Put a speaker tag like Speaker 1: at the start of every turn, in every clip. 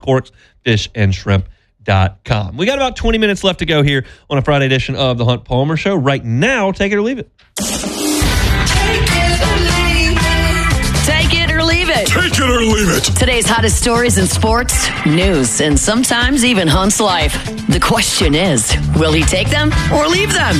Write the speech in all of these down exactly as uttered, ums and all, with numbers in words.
Speaker 1: corks fish and shrimp dot com. We got about twenty minutes left to go here on a Friday edition of the Hunt Palmer Show. Right now, take it or leave it.
Speaker 2: Take it or leave it.
Speaker 3: Take it or leave it.
Speaker 2: Today's hottest stories in sports, news, and sometimes even Hunt's life. The question is, will he take them or leave them?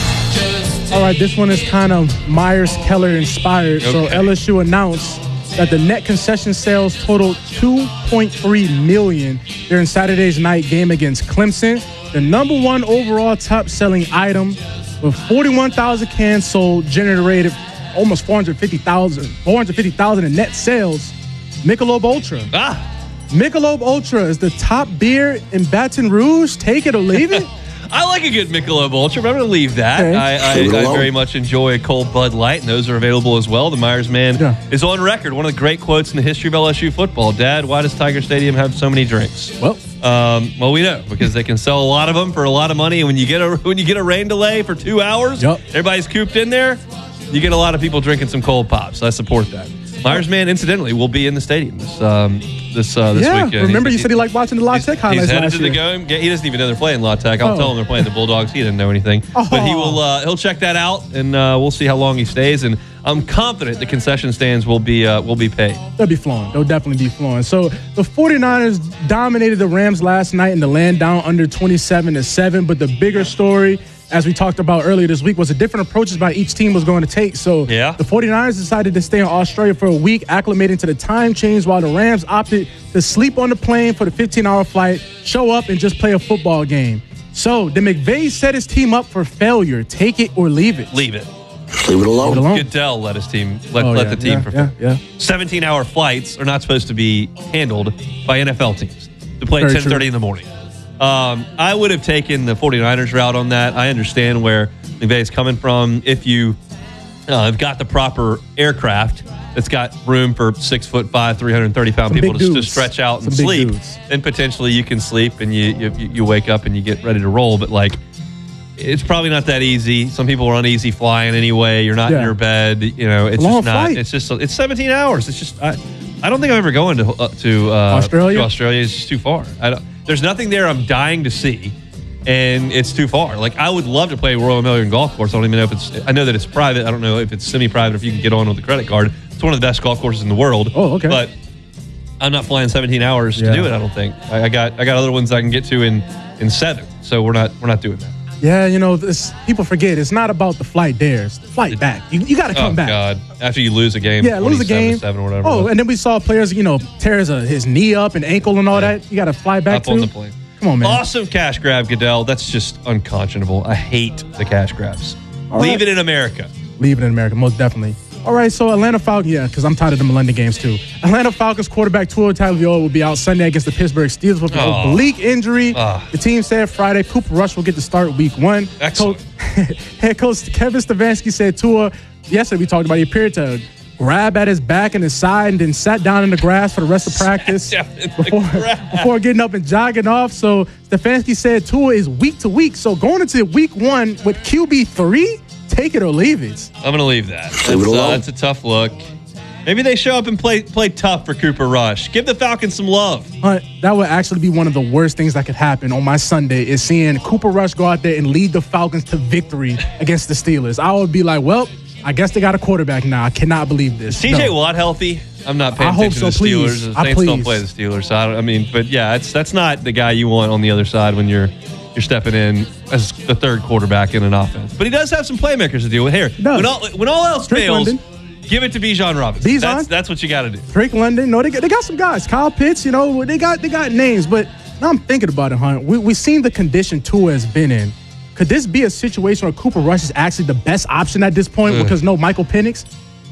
Speaker 4: All right, this one is kind of Myers Keller inspired. Okay. So L S U announced that the net concession sales totaled two point three million dollars during Saturday's night game against Clemson. The number one overall top-selling item with forty-one thousand cans sold generated almost four hundred fifty thousand four hundred fifty thousand in net sales. Michelob Ultra.
Speaker 1: Ah.
Speaker 4: Michelob Ultra is the top beer in Baton Rouge. Take it or leave it.
Speaker 1: I like a good Michelob Ultra, but I'm going to leave that.
Speaker 4: Okay.
Speaker 1: I, I, I very much enjoy a cold Bud Light, and those are available as well. The Myers man yeah. is on record. One of the great quotes in the history of L S U football. Dad, why does Tiger Stadium have so many drinks?
Speaker 4: Well,
Speaker 1: um, well, we know because they can sell a lot of them for a lot of money. And when you get a when you get a rain delay for two hours,
Speaker 4: yep.
Speaker 1: everybody's cooped in there. You get a lot of people drinking some cold pops. I support that. Myers man, incidentally, will be in the stadium this um, this uh, this
Speaker 4: yeah,
Speaker 1: weekend.
Speaker 4: Remember,
Speaker 1: he,
Speaker 4: you said he liked watching the La Tech highlights
Speaker 1: He's headed
Speaker 4: last
Speaker 1: to the
Speaker 4: year.
Speaker 1: game. He doesn't even know they're playing La Tech. I'll
Speaker 4: oh.
Speaker 1: tell him they're playing the Bulldogs. He didn't know anything,
Speaker 4: oh.
Speaker 1: but he will. Uh, he'll check that out, and uh, we'll see how long he stays. And I'm confident the concession stands will be uh, will be paid.
Speaker 4: They'll be flowing. They'll definitely be flowing. So the 49ers dominated the Rams last night in the land down under twenty-seven to seven. But the bigger story, as we talked about earlier this week, was the different approaches by each team was going to take. So
Speaker 1: yeah.
Speaker 4: the 49ers decided to stay in Australia for a week, acclimating to the time change, while the Rams opted to sleep on the plane for the fifteen-hour flight, show up, and just play a football game. So the McVay set his team up for failure. Take it or leave it.
Speaker 1: Leave it.
Speaker 3: Leave it alone.
Speaker 4: Leave it alone.
Speaker 1: Goodell let his team let,
Speaker 4: oh,
Speaker 1: let
Speaker 4: yeah,
Speaker 1: the team
Speaker 4: yeah,
Speaker 1: prepare.
Speaker 4: Yeah, yeah.
Speaker 1: seventeen-hour flights are not supposed to be handled by N F L teams to play at ten thirty in the morning. Um, I would have taken the 49ers route on that. I understand where McVay is coming from. If you uh, have got the proper aircraft that's got room for six foot five, three hundred thirty pound
Speaker 4: Some
Speaker 1: people to, to
Speaker 4: dudes.
Speaker 1: stretch out and
Speaker 4: Some
Speaker 1: sleep,
Speaker 4: dudes.
Speaker 1: then potentially you can sleep and you, you you wake up and you get ready to roll. But like, it's probably not that easy. Some people are uneasy flying anyway. You're not
Speaker 4: Yeah.
Speaker 1: in your bed. You know, it's
Speaker 4: Long
Speaker 1: just not.
Speaker 4: flight.
Speaker 1: It's just it's seventeen hours. It's just I, I don't think I'm ever going to uh, to uh,
Speaker 4: Australia.
Speaker 1: To Australia is just too far. I don't, there's nothing there I'm dying to see, and it's too far. Like I would love to play Royal Million Golf Course. I don't even know if it's. I know that it's private. I don't know if it's semi-private. If you can get on with a credit card, it's one of the best golf courses in the world.
Speaker 4: Oh, okay.
Speaker 1: But I'm not flying seventeen hours
Speaker 4: Yeah.
Speaker 1: to do it. I don't think. I, I got I got other ones I can get to in in seven. So we're not we're not doing that.
Speaker 4: Yeah, you know, this, people forget it's not about the flight there. It's the flight back. You, you got to come
Speaker 1: oh,
Speaker 4: back.
Speaker 1: God. After you lose a game,
Speaker 4: Yeah, lose a game.
Speaker 1: seven or whatever.
Speaker 4: Oh, and then we saw players, you know, tears uh, his knee up and ankle and all
Speaker 1: Yeah.
Speaker 4: that. You got to fly back
Speaker 1: up
Speaker 4: to.
Speaker 1: on the plane.
Speaker 4: Come on, man.
Speaker 1: Awesome cash grab, Goodell. That's just unconscionable. I hate the cash grabs.
Speaker 4: All
Speaker 1: Leave
Speaker 4: right.
Speaker 1: it in America.
Speaker 4: Leave it in America, most definitely. All right, so Atlanta Falcons, yeah, because I'm tired of them London games too. Atlanta Falcons quarterback Tua Tagovailoa will be out Sunday against the Pittsburgh Steelers with an
Speaker 1: Oh.
Speaker 4: oblique injury.
Speaker 1: Oh.
Speaker 4: The team said Friday Cooper Rush will get to start week one.
Speaker 1: Excellent.
Speaker 4: Co- Head coach Kevin Stefanski said Tua, yesterday we talked about, he appeared to grab at his back and his side and then sat down in the grass for the rest of practice
Speaker 1: down in the
Speaker 4: before,
Speaker 1: grass.
Speaker 4: before getting up and jogging off. So Stefanski said Tua is week to week. So going into week one with Q B three, take it or leave it.
Speaker 1: I'm going to leave that. That's,
Speaker 3: Leave it
Speaker 1: uh,
Speaker 3: alone.
Speaker 1: that's a tough look. Maybe they show up and play play tough for Cooper Rush. Give the Falcons some love.
Speaker 4: Hunt, that would actually be one of the worst things that could happen on my Sunday is seeing Cooper Rush go out there and lead the Falcons to victory against the Steelers. I would be like, well, I guess they got a quarterback now. I cannot believe this.
Speaker 1: T J
Speaker 4: No.
Speaker 1: Watt healthy? I'm not paying
Speaker 4: I hope
Speaker 1: attention to
Speaker 4: so,
Speaker 1: the
Speaker 4: please.
Speaker 1: Steelers. The
Speaker 4: I
Speaker 1: Saints don't
Speaker 4: please.
Speaker 1: play the Steelers. So I, don't, I mean, but yeah, it's that's not the guy you want on the other side when you're you're stepping in as the third quarterback in an offense. But he does have some playmakers to deal with. Here,
Speaker 4: does.
Speaker 1: when all when all else
Speaker 4: Drake
Speaker 1: fails,
Speaker 4: London.
Speaker 1: give it to Bijan Robinson.
Speaker 4: Bijan?
Speaker 1: That's that's what you got to do.
Speaker 4: Drake London, no, they got, they got some guys. Kyle Pitts, you know, they got they got names. But now I'm thinking about it, Hunt. We we seen the condition Tua has been in. Could this be a situation where Cooper Rush is actually the best option at this point
Speaker 1: Ugh.
Speaker 4: because no Michael Penix?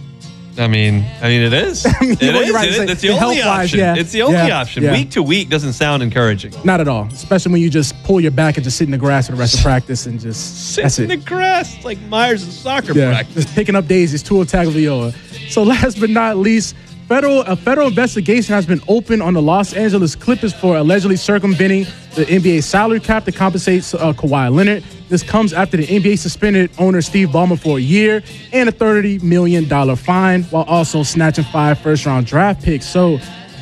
Speaker 1: I mean, I mean, it is.
Speaker 4: I mean,
Speaker 1: it
Speaker 4: well,
Speaker 1: is.
Speaker 4: you're right.
Speaker 1: It is.
Speaker 4: It's
Speaker 1: It's the
Speaker 4: like
Speaker 1: only
Speaker 4: health-wise,
Speaker 1: option.
Speaker 4: yeah.
Speaker 1: It's the only
Speaker 4: Yeah.
Speaker 1: option.
Speaker 4: Yeah.
Speaker 1: Week to week doesn't sound encouraging.
Speaker 4: Not at all. Especially when you just pull your back and just sit in the grass for the rest of practice and just
Speaker 1: Sit
Speaker 4: that's
Speaker 1: in
Speaker 4: it.
Speaker 1: the grass it's like Myers in soccer
Speaker 4: Yeah,
Speaker 1: practice.
Speaker 4: just picking up daisies, Tua Tagovailoa. So last but not least, federal a federal investigation has been opened on the Los Angeles Clippers for allegedly circumventing the N B A salary cap to compensate uh, Kawhi Leonard. This comes after the N B A suspended owner Steve Ballmer for a year and a thirty million dollars fine, while also snatching five first-round draft picks. So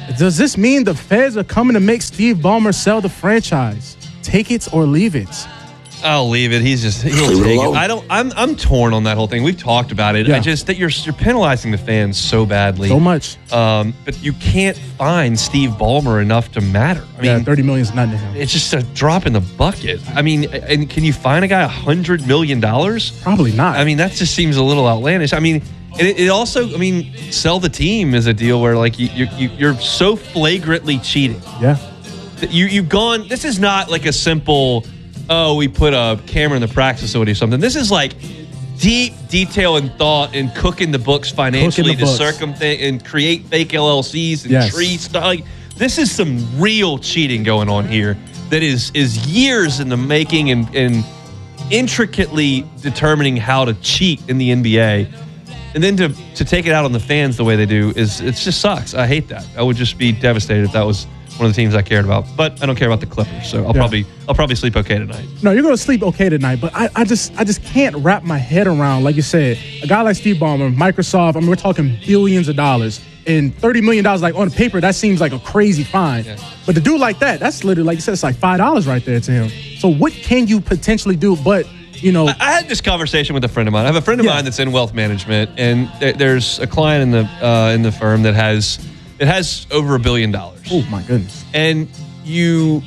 Speaker 4: Does this mean the feds are coming to make Steve Ballmer sell the franchise? Take it or leave it.
Speaker 1: I'll leave it. He's just he'll
Speaker 3: Leave it
Speaker 1: take it.
Speaker 3: alone.
Speaker 1: I don't. I'm I'm torn on that whole thing. We've talked about it.
Speaker 4: Yeah.
Speaker 1: I just that you're you're penalizing the fans so badly,
Speaker 4: So much.
Speaker 1: Um, but you can't find Steve Ballmer enough to matter. I mean,
Speaker 4: Yeah, thirty million is nothing to him.
Speaker 1: it's just a drop in the bucket. I mean, and can you find a guy a hundred million dollars?
Speaker 4: Probably not.
Speaker 1: I mean, that just seems a little outlandish. I mean, it, it also, I mean, sell the team is a deal where like you, you, you you're so flagrantly cheating.
Speaker 4: yeah.
Speaker 1: that You you've gone. This is not like a simple, oh, we put a camera in the practice facility or something. This is like deep detail and thought and cooking the books financially
Speaker 4: the
Speaker 1: to
Speaker 4: books.
Speaker 1: circumvent and create fake L L Cs and
Speaker 4: Yes.
Speaker 1: tree stuff. Like, this is some real cheating going on here that is is years in the making and, and intricately determining how to cheat in the N B A. And then to, to take it out on the fans the way they do is it just sucks. I hate that. I would just be devastated if that was one of the teams I cared about. But I don't care about the Clippers, so I'll
Speaker 4: Yeah.
Speaker 1: probably I'll probably sleep okay tonight.
Speaker 4: No, you're gonna sleep okay tonight, but I, I just I just can't wrap my head around, like you said, a guy like Steve Ballmer, Microsoft. I mean, we're talking billions of dollars, and thirty million dollars. Like on paper, that seems like a crazy fine.
Speaker 1: Yeah.
Speaker 4: But to do like that, that's literally, like you said, it's like five dollars right there to him. So what can you potentially do? But you know,
Speaker 1: I had this conversation with a friend of mine. I have a friend of
Speaker 4: Yeah.
Speaker 1: mine that's in wealth management, and th- there's a client in the uh, in the firm that has it has over a billion dollars.
Speaker 4: oh my goodness,
Speaker 1: And you,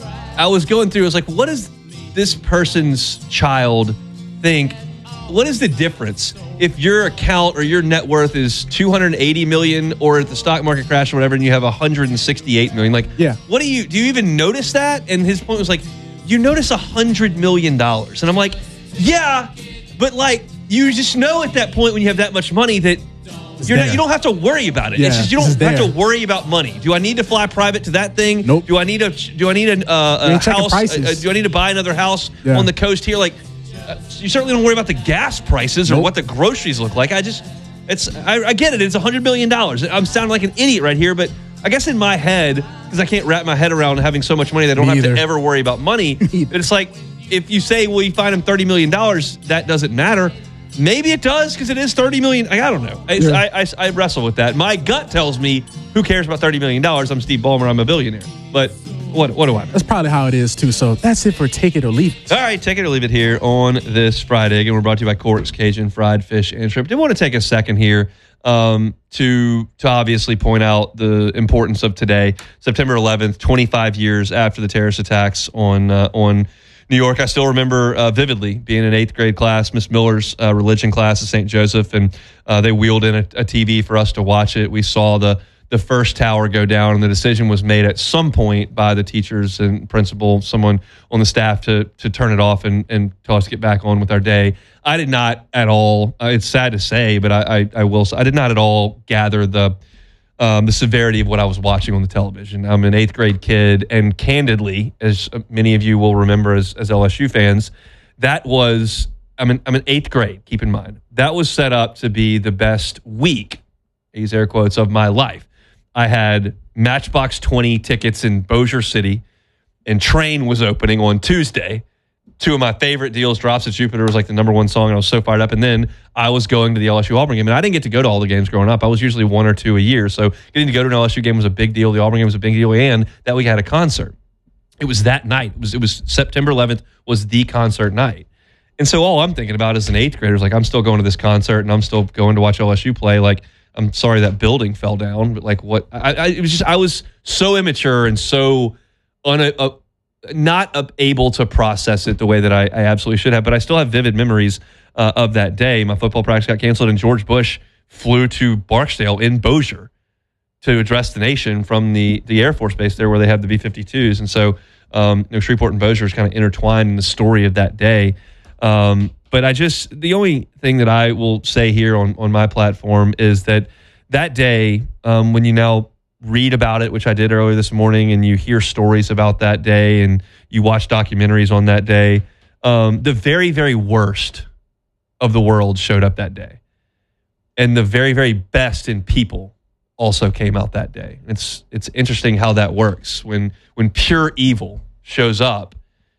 Speaker 1: I was going through. I was like, what does this person's child think? What is the difference if your account or your net worth is two hundred eighty million, or if the stock market crash or whatever, and you have one hundred sixty-eight million? Like,
Speaker 4: Yeah.
Speaker 1: what do you do? You even notice that? And his point was like, you notice a hundred million dollars, and I'm like, yeah, but like you just know at that point when you have that much money that. You're not,
Speaker 4: there.
Speaker 1: you don't have to worry about it.
Speaker 4: Yeah,
Speaker 1: it's just you
Speaker 4: it's
Speaker 1: don't have
Speaker 4: there.
Speaker 1: to worry about money. Do I need to fly private to that thing?
Speaker 4: Nope.
Speaker 1: Do I need a Do I need a, uh,
Speaker 4: You
Speaker 1: a
Speaker 4: ain't checking
Speaker 1: house?
Speaker 4: prices.
Speaker 1: Uh, do I need to buy another house
Speaker 4: Yeah.
Speaker 1: on the coast here? Like, uh, you certainly don't worry about the gas prices or
Speaker 4: Nope.
Speaker 1: what the groceries look like. I just, it's I, I get it. It's a hundred million dollars. I'm sounding like an idiot right here, but I guess in my head, because I can't wrap my head around having so much money that I don't
Speaker 4: Me
Speaker 1: have
Speaker 4: either.
Speaker 1: to ever worry about money.
Speaker 4: either.
Speaker 1: But it's like if you say, well, you find him thirty million dollars, that doesn't matter. Maybe it does because it is thirty million dollars. I don't know. I,
Speaker 4: Yeah.
Speaker 1: I, I, I wrestle with that. My gut tells me, who cares about thirty million dollars? I'm Steve Ballmer. I'm a billionaire. But what what do I know?
Speaker 4: that's probably how it is too. So that's it for Take It or Leave It.
Speaker 1: All right, take it or leave it here on this Friday. Again, we're brought to you by Cork's Cajun Fried Fish and Shrimp. Did want to take a second here um, to to obviously point out the importance of today, September eleventh, twenty-five years after the terrorist attacks on uh, on New York. I still remember uh, vividly being in eighth grade class, Miss Miller's uh, religion class at Saint Joseph, and uh, they wheeled in a, a T V for us to watch it. We saw the the first tower go down, and the decision was made at some point by the teachers and principal, someone on the staff, to to turn it off and, and tell us to get back on with our day. I did not at all, uh, it's sad to say, but I, I, I will say, I did not at all gather the um, the severity of what I was watching on the television. I'm an eighth grade kid, and candidly, as many of you will remember as, as L S U fans, that was, I'm in, I'm in eighth grade, keep in mind. That was set up to be the best week, these air quotes, of my life. I had Matchbox twenty tickets in Bossier City, and Train was opening on Tuesday. Two of my favorite deals, Drops at Jupiter, was like the number one song, and I was so fired up. And then I was going to the L S U Auburn game, and I didn't get to go to all the games growing up. I was usually one or two a year, so getting to go to an L S U game was a big deal. The Auburn game was a big deal, and that week I had a concert. It was that night. It was it was September eleventh was the concert night. And so all I'm thinking about as an eighth grader is like, I'm still going to this concert, and I'm still going to watch L S U play. Like, I'm sorry that building fell down, but like what? I, I it was just I was so immature and so un, uh, not uh, able to process it the way that I, I absolutely should have. But I still have vivid memories uh, of that day. My football practice got canceled, and George Bush flew to Barksdale in Bossier to address the nation from the the Air Force Base there, where they have the B fifty-twos. And so, um, you know, Shreveport and Bossier is kind of intertwined in the story of that day. Um, but I just, the only thing that I will say here on, on my platform is that that day, um, when you now read about it, which I did earlier this morning, and you hear stories about that day and you watch documentaries on that day, um, the very, very worst of the world showed up that day. And the very, very best in people also came out that day. It's it's interesting how that works when when pure evil shows up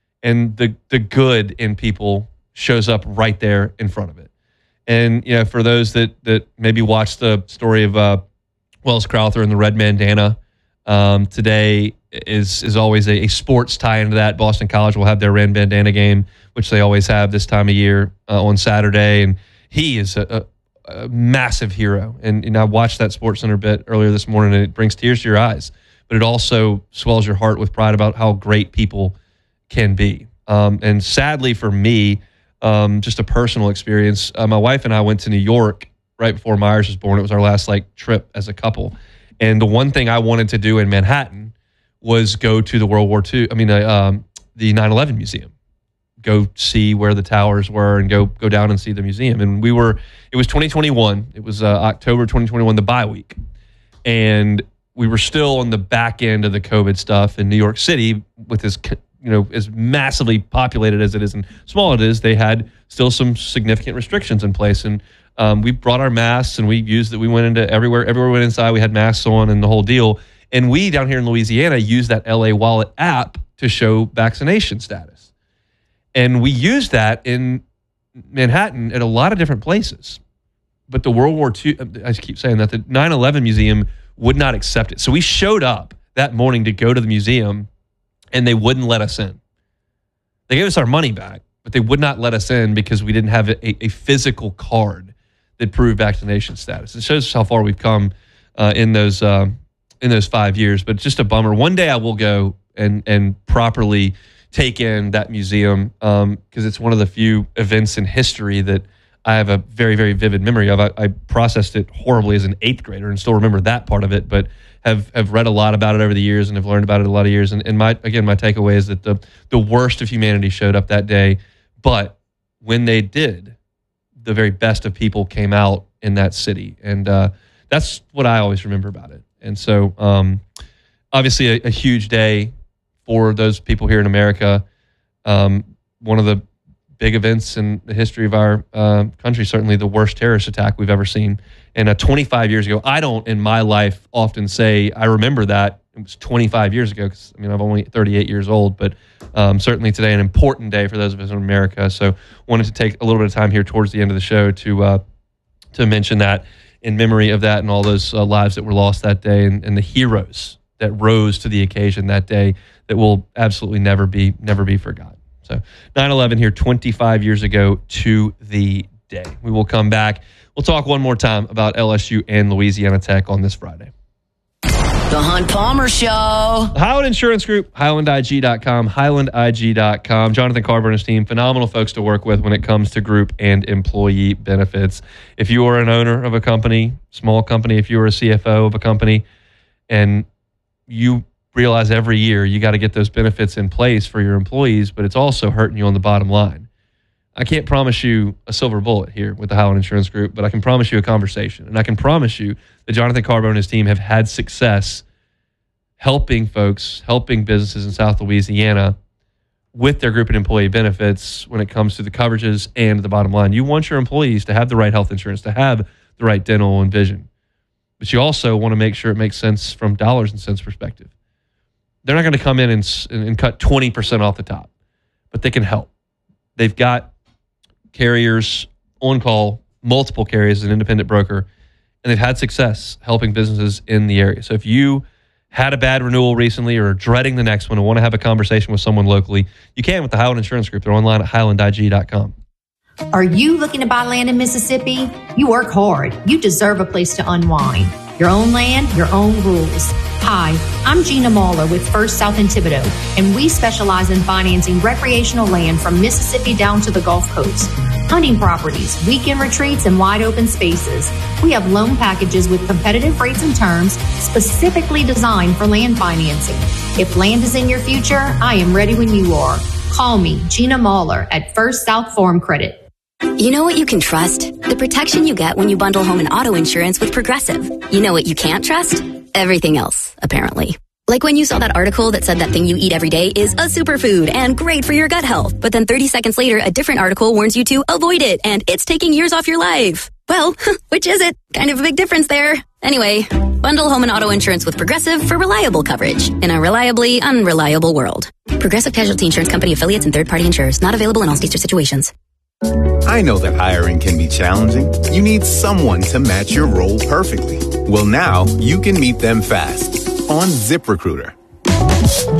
Speaker 1: and the the good in people shows up right there in front of it. And you know, for those that that maybe watched the story of uh, Wells Crowther and the red bandana Um, today is is always a, a sports tie into that. Boston College will have their Red Bandana game, which they always have this time of year uh, on Saturday. And he is a, a, a massive hero. And, and I watched that SportsCenter bit earlier this morning, and it brings tears to your eyes. But it also swells your heart with pride about how great people can be. Um, and sadly for me, um, just a personal experience, uh, my wife and I went to New York right before Myers was born. It was our last like trip as a couple. And the one thing I wanted to do in Manhattan was go to the World War Two, I mean, uh, um, the nine eleven Museum, go see where the towers were and go go down and see the museum. And we were, it was twenty twenty-one. It was uh, October twenty twenty-one, the bye week. And we were still on the back end of the COVID stuff in New York City with this, you know, as massively populated as it is and small it is, they had still some significant restrictions in place. And um, we brought our masks and we used it. We went into everywhere, everywhere we went inside, we had masks on and the whole deal. And we down here in Louisiana used that L A Wallet app to show vaccination status. And we used that in Manhattan at a lot of different places. But the World War Two, I keep saying that, the nine eleven Museum would not accept it. So we showed up that morning to go to the museum, and they wouldn't let us in. They gave us our money back, but they would not let us in because we didn't have a, a physical card that proved vaccination status. It shows how far we've come uh, in those uh, in those five years. But just a bummer. One day I will go and and properly take in that museum because um, it's one of the few events in history that I have a very, very vivid memory of. I, I processed it horribly as an eighth grader and still remember that part of it, but have, have read a lot about it over the years and have learned about it a lot of years. And, and my again, my takeaway is that the, the worst of humanity showed up that day, but when they did, the very best of people came out in that city. And uh, that's what I always remember about it. And so um, obviously a, a huge day for those people here in America. Um, one of the big events in the history of our uh, country, certainly the worst terrorist attack we've ever seen. And uh, twenty-five years ago, I don't in my life often say I remember that. It was twenty-five years ago because, I mean, I'm only thirty-eight years old, but um, certainly today an important day for those of us in America. So wanted to take a little bit of time here towards the end of the show to uh, to mention that in memory of that and all those uh, lives that were lost that day and, and the heroes that rose to the occasion that day that will absolutely never be never be forgotten. So nine eleven here twenty-five years ago to the day. We will come back. We'll talk one more time about L S U and Louisiana Tech on this Friday.
Speaker 2: The Hunt Palmer Show.
Speaker 1: Highland Insurance Group, Highland I G dot com, Highland I G dot com. Jonathan Carver and his team, phenomenal folks to work with when it comes to group and employee benefits. If you are an owner of a company, small company, if you are a C F O of a company, and you realize every year you got to get those benefits in place for your employees, but it's also hurting you on the bottom line. I can't promise you a silver bullet here with the Highland Insurance Group, but I can promise you a conversation. And I can promise you that Jonathan Carbo and his team have had success helping folks, helping businesses in South Louisiana with their group and employee benefits when it comes to the coverages and the bottom line. You want your employees to have the right health insurance, to have the right dental and vision. But you also want to make sure it makes sense from dollars and cents perspective. They're not going to come in and, and cut twenty percent off the top, but they can help. They've got carriers on call, multiple carriers as an independent broker, and they've had success helping businesses in the area. So if you had a bad renewal recently or are dreading the next one and want to have a conversation with someone locally, you can with the Highland Insurance Group. They're online at Highland I G dot com.
Speaker 3: Are you looking to buy land in Mississippi? You work hard. You deserve a place to unwind. Your own land, your own rules. Hi, I'm Gina Mahler with First South in Thibodaux, and we specialize in financing recreational land from Mississippi down to the Gulf Coast. Hunting properties, weekend retreats, and wide open spaces. We have loan packages with competitive rates and terms specifically designed for land financing. If land is in your future, I am ready when you are. Call me, Gina Mahler, at First South Farm Credit.
Speaker 5: You know what you can trust? The protection you get when you bundle home and auto insurance with Progressive. You know what you can't trust? Everything else, apparently. Like when you saw that article that said that thing you eat every day is a superfood and great for your gut health. But then thirty seconds later, a different article warns you to avoid it and it's taking years off your life. Well, which is it? Kind of a big difference there. Anyway, bundle home and auto insurance with Progressive for reliable coverage in a reliably unreliable world. Progressive Casualty Insurance Company affiliates and third-party insurers. Not available in all states or situations.
Speaker 6: I know that hiring can be challenging. You need someone to match your role perfectly. Well, now you can meet them fast. on ZipRecruiter.